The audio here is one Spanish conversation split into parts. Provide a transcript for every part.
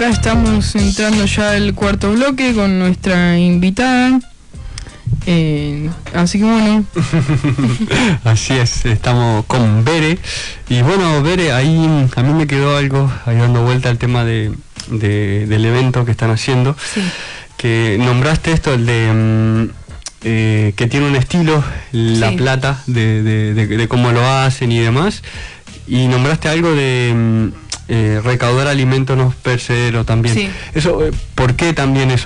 Acá estamos entrando ya al cuarto bloque con nuestra invitada. Así que bueno. Así es, estamos con Bere. Y bueno, Bere, ahí a mí me quedó algo ahí dando vuelta al tema del evento que están haciendo. Sí. Que nombraste esto, el de que tiene un estilo, La Plata, de cómo lo hacen y demás. Y nombraste algo de recaudar alimentos no perecederos también. Sí. Eso, ¿por qué también eso?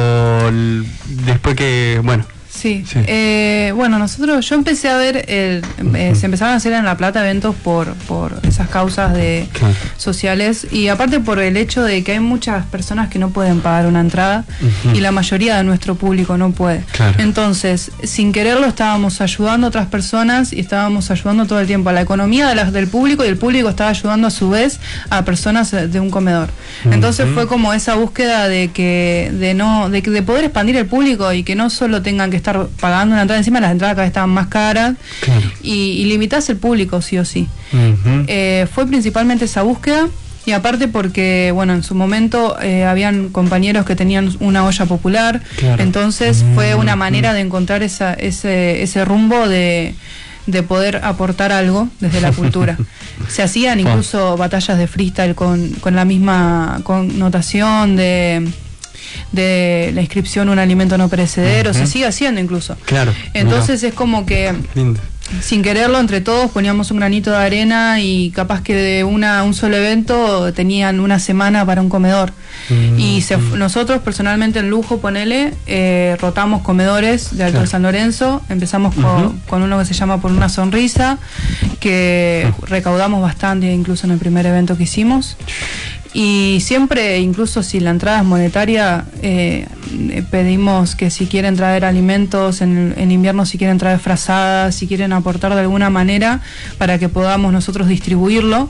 Después que, bueno. Sí. Bueno, yo empecé a ver, se empezaron a hacer en La Plata eventos por esas causas sociales, y aparte por el hecho de que hay muchas personas que no pueden pagar una entrada, y la mayoría de nuestro público no puede. Claro. Entonces, sin quererlo, estábamos ayudando a otras personas y estábamos ayudando todo el tiempo a la economía del público, y el público estaba ayudando a su vez a personas de un comedor. Entonces fue como esa búsqueda de poder expandir el público y que no solo tengan que estar pagando una entrada, encima las entradas cada vez estaban más caras. Claro. y limitás el público sí o sí. Fue principalmente esa búsqueda, y aparte porque, bueno, en su momento habían compañeros que tenían una olla popular. Claro. Entonces fue una manera de encontrar ese rumbo de poder aportar algo desde la cultura. Se hacían incluso batallas de freestyle con la misma connotación de la inscripción un alimento no perecedero. Se sigue haciendo incluso. Claro. Entonces es como que sin quererlo, entre todos poníamos un granito de arena, y capaz que de un solo evento tenían una semana para un comedor. Y nosotros personalmente en Lujo, rotamos comedores de Alto de San Lorenzo. Empezamos con uno que se llama Por una Sonrisa, que recaudamos bastante incluso en el primer evento que hicimos. Y siempre, incluso si la entrada es monetaria, pedimos que si quieren traer alimentos en invierno, si quieren traer frazadas, si quieren aportar de alguna manera para que podamos nosotros distribuirlo.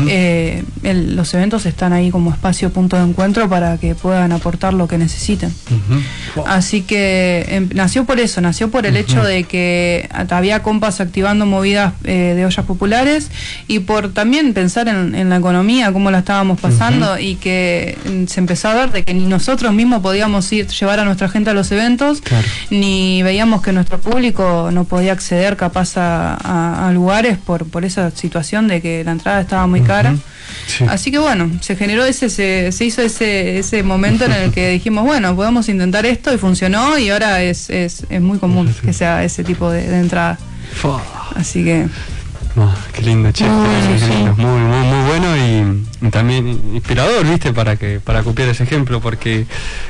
Los eventos están ahí como espacio, punto de encuentro, para que puedan aportar lo que necesiten. Así que nació por eso, nació por el hecho de que había compas activando movidas de ollas populares, y por también pensar en la economía, cómo la estábamos pasando. Y que se empezó a ver de que ni nosotros mismos podíamos llevar a nuestra gente a los eventos. Claro. Ni veíamos que nuestro público no podía acceder capaz a lugares por esa situación de que la entrada estaba muy cara. Sí. Así que bueno, se generó se hizo ese momento en el que dijimos, bueno, podemos intentar esto, y funcionó, y ahora es muy común que sea ese tipo de entrada. Así que... qué lindo, che. Qué lindo. Muy bueno, y también inspirador, ¿viste? Para copiar ese ejemplo, porque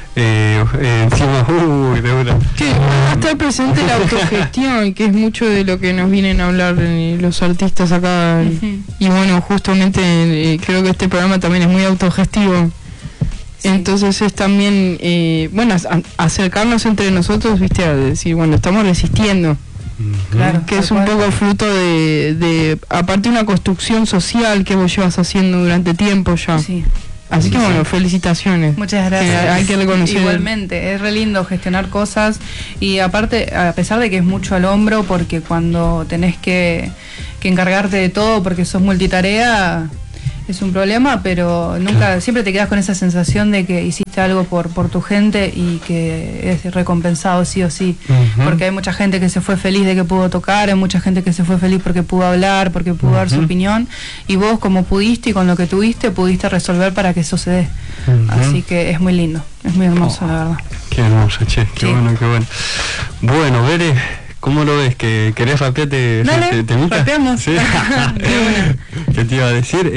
encima, de una. Sí, va a estar presente la autogestión, que es mucho de lo que nos vienen a hablar los artistas acá. Y bueno, justamente creo que este programa también es muy autogestivo. Sí. Entonces es también, acercarnos entre nosotros, ¿viste? A decir, bueno, estamos resistiendo. Claro, que es un poco fruto de aparte una construcción social que vos llevas haciendo durante tiempo ya. Sí. Así que bueno, felicitaciones. Muchas gracias. Hay que reconocer. Igualmente, es re lindo gestionar cosas, y aparte, a pesar de que es mucho al hombro, porque cuando tenés que encargarte de todo porque sos multitarea, es un problema, pero nunca, siempre te quedas con esa sensación de que hiciste algo por tu gente, y que es recompensado sí o sí. Porque hay mucha gente que se fue feliz de que pudo tocar, hay mucha gente que se fue feliz porque pudo hablar, porque pudo dar su opinión, y vos, como pudiste y con lo que tuviste, pudiste resolver para que eso se dé. Así que es muy lindo, es muy hermoso, la verdad. Qué hermoso, che, qué bueno, qué bueno. Bueno, Bere, ¿cómo lo ves? ¿Que querés rapearte? Dale, rapeamos. ¿Sí? ¿Qué te iba a decir?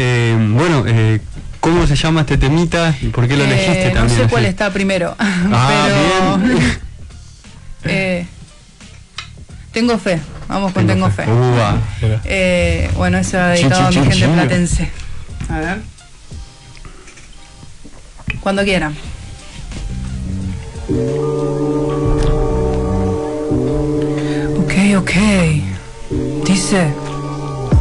¿Cómo se llama este temita y por qué lo elegiste también? No sé cuál está primero, pero bien. Tengo fe, vamos con Tengo fe. Bueno, eso ha dedicado a mi gente platense. A ver. Cuando quieran. Ok. Dice...